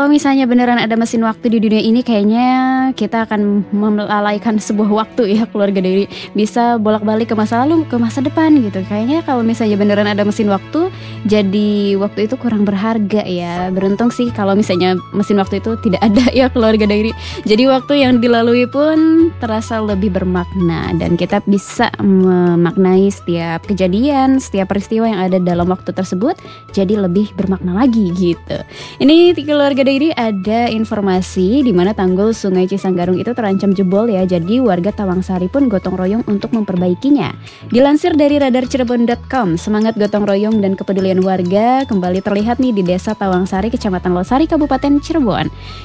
misalnya beneran ada mesin waktu di dunia ini, kayaknya kita akan melalaikan sebuah waktu ya keluarga Dairi. Bisa bolak-balik ke masa lalu, ke masa depan gitu. Kayaknya kalau misalnya beneran ada mesin waktu, jadi waktu itu kurang berharga ya. Beruntung sih kalau misalnya mesin waktu itu tidak ada ya keluarga Dairi. Jadi waktu yang dilalui pun terasa lebih bermakna, dan kita bisa memaknai setiap kejadian, setiap peristiwa yang ada dalam waktu tersebut jadi lebih bermakna lagi gitu. Ini di keluarga Dairi ada informasi di mana tanggul Sungai Cisanggarung itu terancam jebol ya. Jadi warga Tawangsari pun gotong royong untuk memperbaikinya. Dilansir dari radarcirebon.com, semangat gotong royong dan kepedulian warga kembali terlihat nih di Desa Tawangsari, Kecamatan Losari, Kabupaten Cirebon.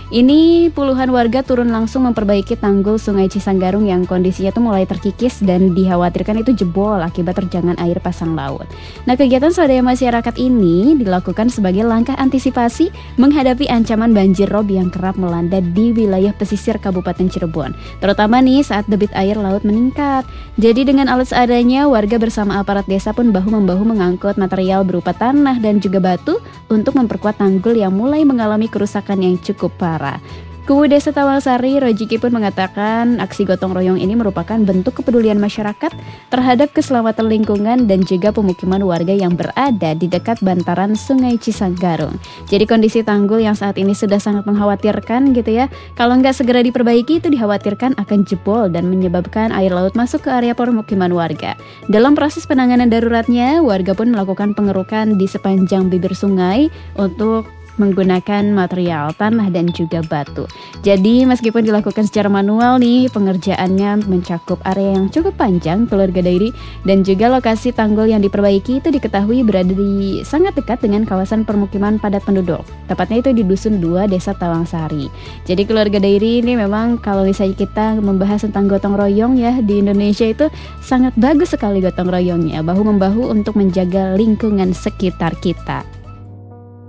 Ini puluhan warga turun langsung memperbaiki tanggul Sungai Cisanggarung yang kondisinya tuh mulai terkikis dan dikhawatirkan itu jebol akibat terjangan air pasang laut. Nah, kegiatan swadaya masyarakat ini dilakukan sebagai langkah antisipasi menghadapi ancaman banjir rob yang kerap melanda di wilayah pesisir Kabupaten Cirebon, terutama nih saat debit air laut meningkat. Jadi dengan alat seadanya, warga bersama aparat desa pun bahu-membahu mengangkut material berupa tanah dan juga batu untuk memperkuat tanggul yang mulai mengalami kerusakan yang cukup parah. Kubu Desa Tawangsari, Rojiki pun mengatakan aksi gotong royong ini merupakan bentuk kepedulian masyarakat terhadap keselamatan lingkungan dan juga pemukiman warga yang berada di dekat bantaran Sungai Cisanggarung. Jadi kondisi tanggul yang saat ini sudah sangat mengkhawatirkan gitu ya. Kalau nggak segera diperbaiki, itu dikhawatirkan akan jebol dan menyebabkan air laut masuk ke area permukiman warga. Dalam proses penanganan daruratnya, warga pun melakukan pengerukan di sepanjang bibir sungai untuk menggunakan material tanah dan juga batu. Jadi meskipun dilakukan secara manual nih, pengerjaannya mencakup area yang cukup panjang keluarga Dairi, dan juga lokasi tanggul yang diperbaiki itu diketahui berada di sangat dekat dengan kawasan permukiman padat penduduk. Tepatnya itu di Dusun 2 Desa Tawangsari. Jadi keluarga Dairi ini memang kalau misalnya kita membahas tentang gotong royong ya, di Indonesia itu sangat bagus sekali gotong royongnya, bahu-membahu untuk menjaga lingkungan sekitar kita.